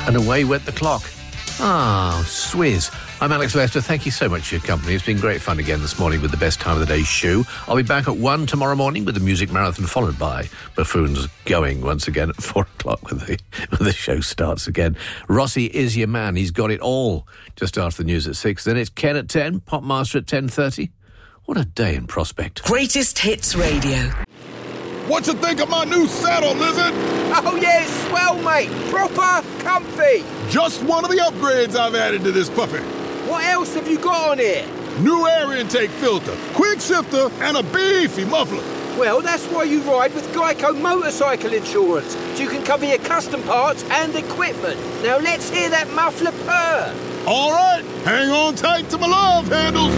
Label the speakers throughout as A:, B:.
A: And away went the clock. Ah, Swizz. I'm Alex Lester. Thank you so much for your company. It's been great fun again this morning with the best time of the day show. I'll be back at 1 tomorrow morning with the music marathon, followed by Buffoons Going once again at 4 o'clock when the show starts again. Rossi is your man. He's got it all. Just after the news at 6. Then it's Ken at 10, Popmaster at 10:30. What a day in prospect.
B: Greatest Hits Radio.
C: What you think of my new saddle, Lizard?
D: Oh, yeah, it's swell, mate. Proper comfy.
C: Just one of the upgrades I've added to this puppy.
D: What else have you got on here?
C: New air intake filter, quick shifter, and a beefy muffler.
D: Well, that's why you ride with Geico Motorcycle Insurance, so you can cover your custom parts and equipment. Now let's hear that muffler purr.
C: All right, hang on tight to my love handles.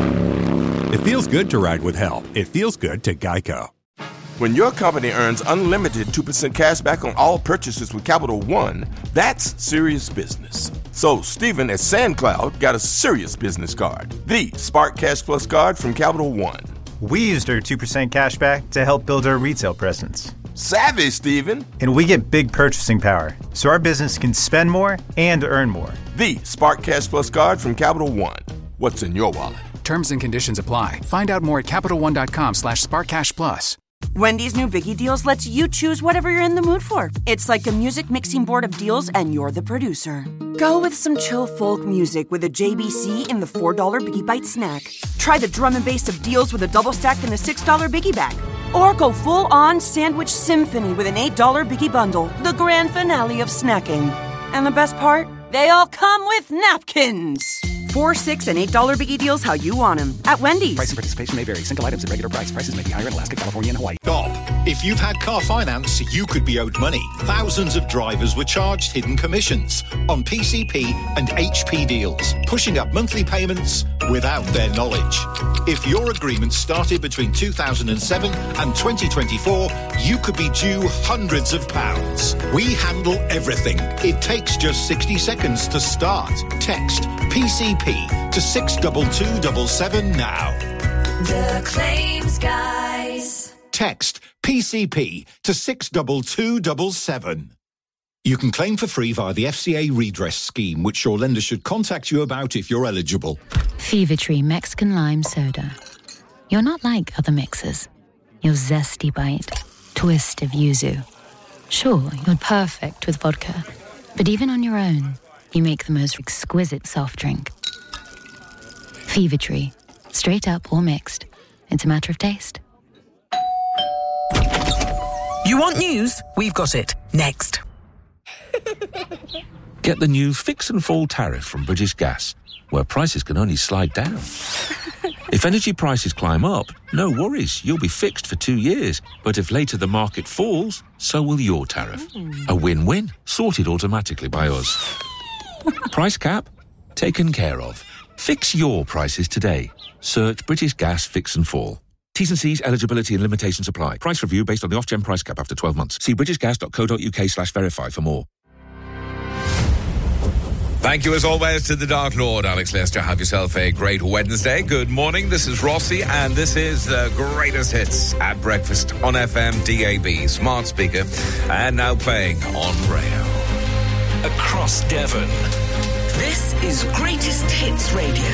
E: It feels good to ride with help. It feels good to Geico.
F: When your company earns unlimited 2% cash back on all purchases with Capital One, that's serious business. So Stephen at SandCloud got a serious business card, the Spark Cash Plus card from Capital One.
G: We used our 2% cash back to help build our retail presence.
F: Savvy, Stephen.
G: And we get big purchasing power, so our business can spend more and earn more.
F: The Spark Cash Plus card from Capital One. What's in your wallet?
H: Terms and conditions apply. Find out more at CapitalOne.com/SparkCashPlus.
I: Wendy's new Biggie Deals lets you choose whatever you're in the mood for. It's like a music mixing board of deals, and you're the producer. Go with some chill folk music with a JBC in the $4 Biggie Bite snack. Try the drum and bass of deals with a double stack in the $6 Biggie Bag. Or go full-on sandwich symphony with an $8 Biggie Bundle, the grand finale of snacking. And the best part? They all come with napkins. $4, $6, and $8 Biggie Deals how you want them. At Wendy's.
H: Price and participation may vary. Single items at regular price. Prices may be higher in Alaska, California, and Hawaii.
J: Stop. If you've had car finance, you could be owed money. Thousands of drivers were charged hidden commissions on PCP and HP deals, pushing up monthly payments without their knowledge. If your agreement started between 2007 and 2024, you could be due hundreds of pounds. We handle everything. It takes just 60 seconds to start. Text PCP to 62277 now.
B: The Claims Guys.
J: Text PCP to 62277. You can claim for free via the FCA redress scheme, which your lender should contact you about if you're eligible.
K: Fever Tree Mexican Lime Soda. You're not like other mixers. Your zesty bite, twist of yuzu. Sure, you're perfect with vodka, but even on your own, you make the most exquisite soft drink. Fever Tree. Straight up or mixed. It's a matter of taste.
B: You want news? We've got it. Next.
L: Get the new Fix and Fall tariff from British Gas, where prices can only slide down. If energy prices climb up, no worries, you'll be fixed for 2 years. But if later the market falls, so will your tariff. A win-win, sorted automatically by us. Price cap? Taken care of. Fix your prices today. Search British Gas Fix and Fall. T's and C's, eligibility and limitations apply. Price review based on the Ofgem price cap after 12 months. See britishgas.co.uk/verify for more.
M: Thank you as always to the Dark Lord, Alex Lester. Have yourself a great Wednesday. Good morning, this is Rossi, and this is the greatest hits at breakfast on FM, DAB, smart speaker, and now playing on rail.
B: Across Devon. This is Greatest Hits Radio.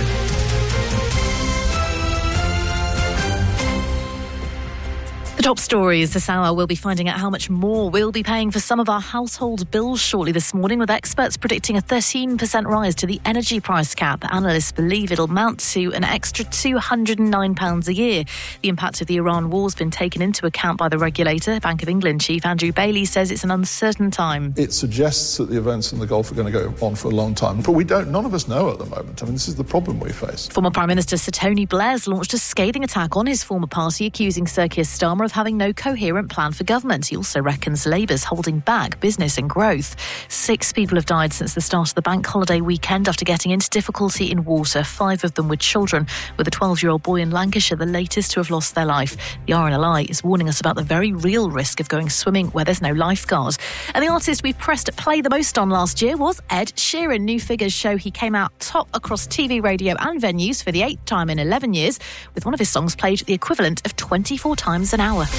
N: The top stories this hour, we'll be finding out how much more we'll be paying for some of our household bills shortly this morning, with experts predicting a 13% rise to the energy price cap. Analysts believe it'll amount to an extra £209 a year. The impact of the Iran war has been taken into account by the regulator. Bank of England Chief Andrew Bailey says it's an uncertain time.
O: It suggests that the events in the Gulf are going to go on for a long time, but none of us know at the moment. I mean, this is the problem we face.
N: Former Prime Minister Sir Tony Blair's launched a scathing attack on his former party, accusing Sir Keir Starmer of having no coherent plan for government. He also reckons Labour's holding back business and growth. 6 people have died since the start of the bank holiday weekend after getting into difficulty in water. 5 of them were children, with a 12-year-old boy in Lancashire the latest to have lost their life. The RNLI is warning us about the very real risk of going swimming where there's no lifeguard. And the artist we pressed play the most on last year was Ed Sheeran. New figures show he came out top across TV, radio and venues for the 8th time in 11 years, with one of his songs played the equivalent of 24 times an hour.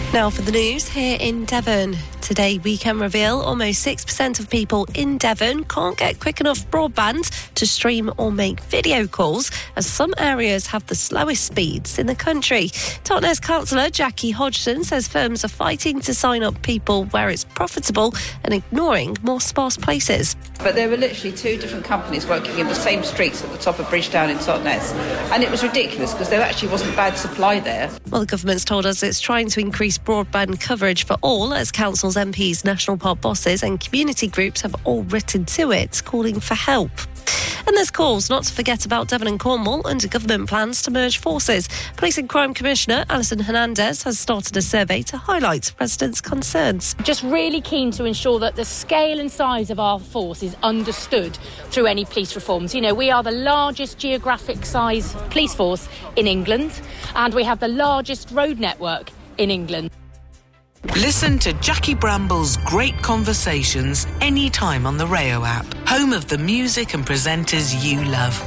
P: Now for the news here in Devon. Today we can reveal almost 6% of people in Devon can't get quick enough broadband to stream or make video calls, as some areas have the slowest speeds in the country. Totnes councillor Jackie Hodgson says firms are fighting to sign up people where it's profitable and ignoring more sparse places.
Q: But there were literally two different companies working in the same streets at the top of Bridgetown in Totnes, and it was ridiculous because there actually wasn't bad supply there.
P: Well, the government's told us it's trying to increase broadband coverage for all, as councils, MPs, national park bosses and community groups have all written to it calling for help. And there's calls not to forget about Devon and Cornwall under government plans to merge forces. Police and Crime Commissioner Alison Hernandez has started a survey to highlight residents' concerns.
R: Just really keen to ensure that the scale and size of our force is understood through any police reforms. You know, we are the largest geographic size police force in England, and we have the largest road network in England.
B: Listen to Jackie Bramble's Great Conversations anytime on the Rayo app, home of the music and presenters you love.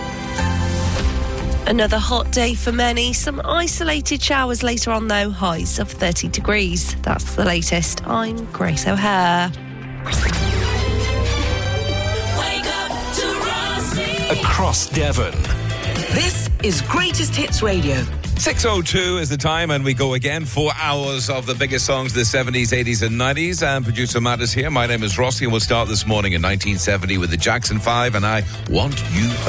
P: Another hot day for many. Some isolated showers later on, though. Highs of 30 degrees. That's the latest. I'm Grace O'Hare.
J: Across Devon.
B: This is Greatest Hits Radio.
M: 6:02 is the time, and we go again. 4 hours of the biggest songs of the 70s, 80s and 90s. And producer Matt is here. My name is Rossi, and we'll start this morning in 1970 with the Jackson 5 and I Want You Back.